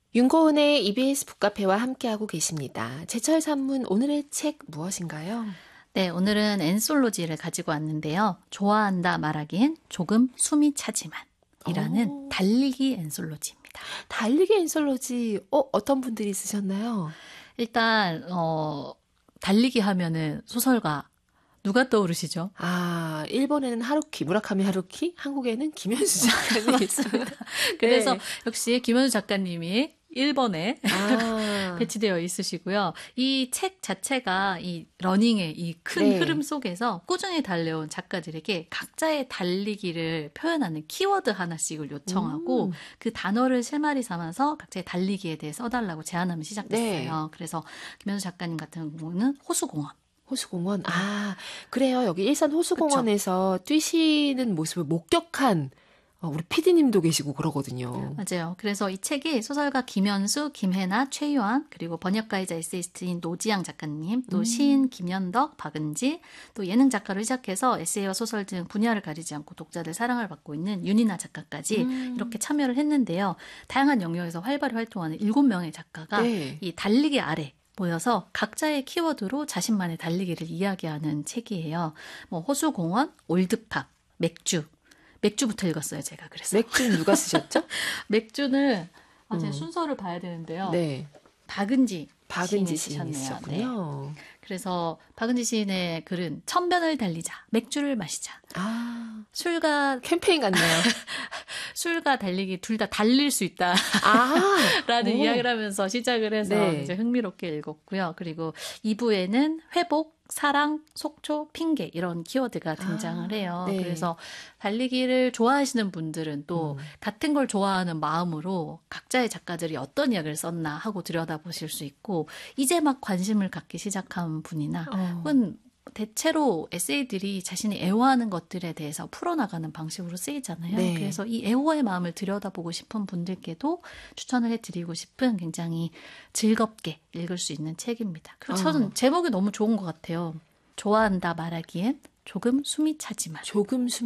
윤고은의 EBS 북카페와 함께하고 계십니다. 제철 산문 오늘의 책 무엇인가요? 네, 오늘은 엔솔로지를 가지고 왔는데요. 좋아한다 말하기엔 조금 숨이 차지만 이라는 달리기 엔솔로지입니다. 달리기 엔솔로지 어떤 분들이 쓰셨나요? 일단 달리기 하면은 소설가 누가 떠오르시죠? 일본에는 무라카미 하루키, 한국에는 김현수 작가님이 있습니다. 그래서 네. 역시 김현수 작가님이 1번에 배치되어 있으시고요. 이 책 자체가 이 러닝의 이 큰 흐름 속에서 꾸준히 달려온 작가들에게 각자의 달리기를 표현하는 키워드 하나씩을 요청하고 그 단어를 실마리 삼아서 각자의 달리기에 대해 써달라고 제안하면 시작됐어요. 네. 그래서 김현수 작가님 같은 경우는 호수공원. 호수공원. 그래요. 여기 일산 호수공원에서 뛰시는 모습을 목격한 우리 PD님도 계시고 그러거든요. 맞아요. 그래서 이 책이 소설가 김현수, 김혜나, 최유한, 그리고 번역가이자 에세이스트인 노지양 작가님, 또 시인 김연덕, 박은지, 또 예능 작가로 시작해서 에세이와 소설 등 분야를 가리지 않고 독자들 사랑을 받고 있는 윤이나 작가까지 이렇게 참여를 했는데요. 다양한 영역에서 활발히 활동하는 7명의 작가가 이 달리기 아래 모여서 각자의 키워드로 자신만의 달리기를 이야기하는 책이에요. 뭐 호수공원, 올드팝, 맥주부터 읽었어요, 제가. 그래서. 맥주는 누가 쓰셨죠? 맥주는 제 순서를 봐야 되는데요. 네. 박은지 시인이 쓰셨군요. 네. 그래서 박은지 시인의 글은 천변을 달리자, 맥주를 마시자. 술과 캠페인 같네요. 술과 달리기 둘 다 달릴 수 있다. 라는 이야기를 하면서 시작을 해서 이제 흥미롭게 읽었고요. 그리고 2부에는 회복, 사랑, 속초, 핑계 이런 키워드가 등장을 해요. 네. 그래서 달리기를 좋아하시는 분들은 또 같은 걸 좋아하는 마음으로 각자의 작가들이 어떤 이야기를 썼나 하고 들여다보실 수 있고 이제 막 관심을 갖기 시작한 분이나 혹은 대체로 에세이들이 자신이 애호하는 것들에 대해서 풀어나가는 방식으로 쓰이잖아요. 네. 그래서 이 애호의 마음을 들여다보고 싶은 분들께도 추천을 해드리고 싶은 굉장히 즐겁게 읽을 수 있는 책입니다. 그리고 저는 제목이 너무 좋은 것 같아요. 좋아한다 말하기엔 조금 숨이 차지만.